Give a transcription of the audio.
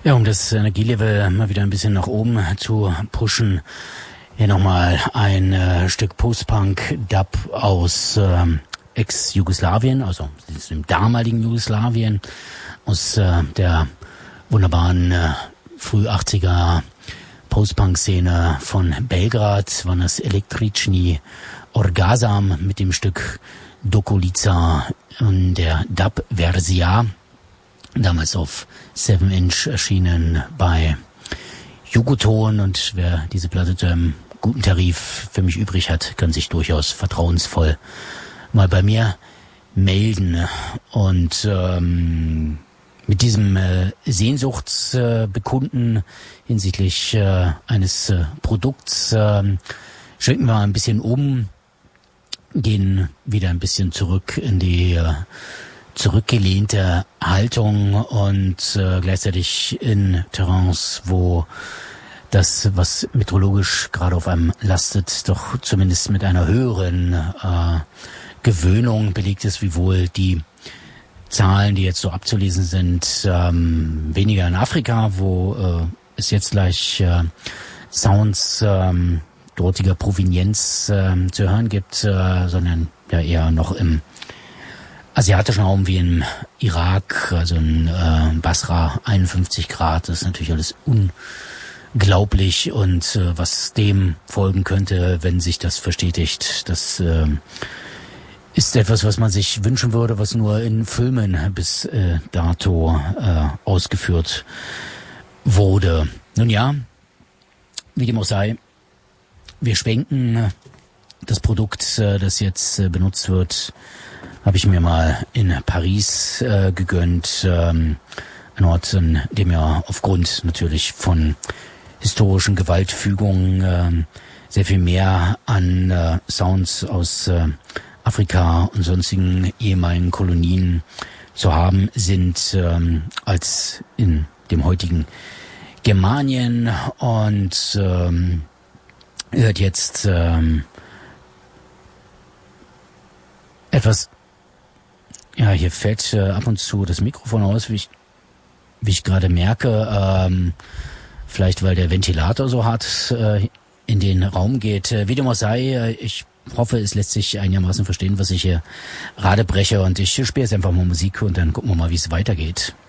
Ja, um das Energielevel mal wieder ein bisschen nach oben zu pushen, hier nochmal ein Stück Post-Punk-Dub aus Ex-Jugoslawien, also dem damaligen Jugoslawien, aus der wunderbaren früh 80er Post-Punk-Szene von Belgrad, waren das Električni Orgazam mit dem Stück Dokolica in der Dub-Verzia, damals auf 7-Inch erschienen bei Jugoton, und wer diese Platte zu einem guten Tarif für mich übrig hat, kann sich durchaus vertrauensvoll mal bei mir melden. Und mit diesem Sehnsuchtsbekunden hinsichtlich eines Produkts schwenken wir ein bisschen um, gehen wieder ein bisschen zurück in die zurückgelehnte Haltung und gleichzeitig in Terrains, wo das, was meteorologisch gerade auf einem lastet, doch zumindest mit einer höheren Gewöhnung belegt ist, wiewohl die Zahlen, die jetzt so abzulesen sind, weniger in Afrika, wo es jetzt gleich Sounds dortiger Provenienz zu hören gibt, sondern ja eher noch im asiatischen Raum wie in Irak, also in Basra 51 Grad. Das ist natürlich alles unglaublich, und was dem folgen könnte, wenn sich das verstetigt, das ist etwas, was man sich wünschen würde, was nur in Filmen bis dato ausgeführt wurde. Nun ja, wie dem auch sei, wir schwenken. Das Produkt, das jetzt benutzt wird, habe ich mir mal in Paris gegönnt. Ein Ort, in dem ja aufgrund natürlich von historischen Gewaltfügungen sehr viel mehr an Sounds aus Afrika und sonstigen ehemaligen Kolonien zu haben sind als in dem heutigen Germanien. Und hört jetzt etwas, ja, hier fällt ab und zu das Mikrofon aus, wie ich gerade merke, vielleicht weil der Ventilator so hart in den Raum geht. Wie dem auch sei, ich hoffe, es lässt sich einigermaßen verstehen, was ich hier gerade breche, und ich spiele jetzt einfach mal Musik und dann gucken wir mal, wie es weitergeht.